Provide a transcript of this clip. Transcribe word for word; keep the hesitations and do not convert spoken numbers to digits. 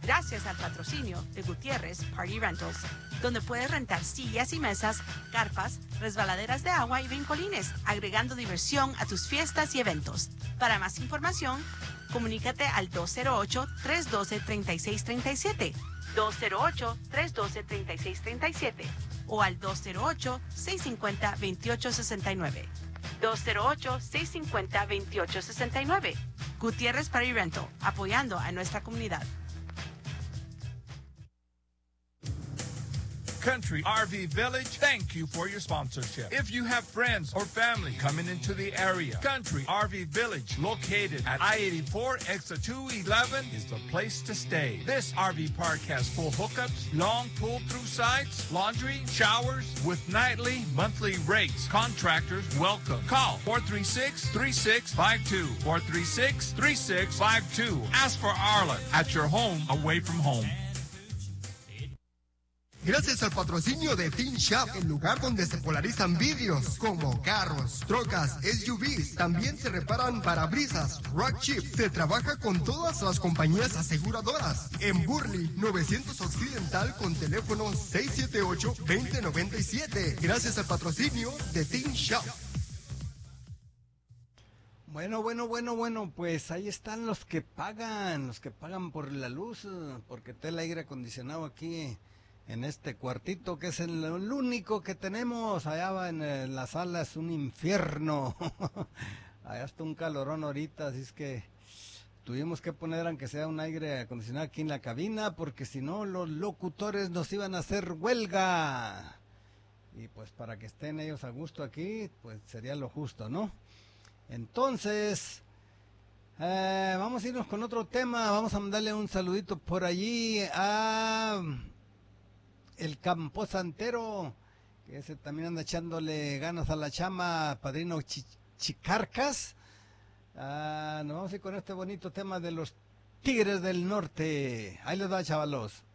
gracias al patrocinio de Gutiérrez Party Rentals, donde puedes rentar sillas y mesas, carpas, resbaladeras de agua y brincolines, agregando diversión a tus fiestas y eventos. Para más información, comunícate al dos cero ocho, tres uno dos, tres seis tres siete, dos cero ocho, tres uno dos, tres seis tres siete o al dos cero ocho, seis cinco cero, dos ocho seis nueve. dos cero ocho, seis cinco cero, dos ocho seis nueve. Gutiérrez Party Rental, apoyando a nuestra comunidad. Country R V Village, thank you for your sponsorship. If you have friends or family coming into the area, Country R V Village, located at I eighty-four exit two eleven, is the place to stay. This R V park has full hookups, long pull-through sites, laundry, showers, with nightly, monthly rates. Contractors welcome. Call four three six, three six five two, four three six, three six five two. Ask for Arlen at your home away from home. Gracias al patrocinio de Teen Shop, el lugar donde se polarizan vidrios como carros, trocas, S U Vs. También se reparan parabrisas, rock chips. Se trabaja con todas las compañías aseguradoras. En Burley, novecientos Occidental, con teléfono seis siete ocho, dos cero nueve siete. Gracias al patrocinio de Teen Shop. Bueno, bueno, bueno, bueno, pues ahí están los que pagan, los que pagan por la luz, porque está el aire acondicionado aquí en este cuartito, que es el, el único que tenemos. Allá en, en la sala es un infierno. Allá está un calorón ahorita, así es que tuvimos que poner aunque sea un aire acondicionado aquí en la cabina, porque si no los locutores nos iban a hacer huelga. Y pues para que estén ellos a gusto aquí, pues sería lo justo, ¿no? Entonces, eh, vamos a irnos con otro tema. Vamos a mandarle un saludito por allí a el Camposantero, que ese también anda echándole ganas a la chama, padrino Ch Chicarcas. Ah, nos vamos a ir con este bonito tema de los Tigres del Norte. Ahí les va, chavalos.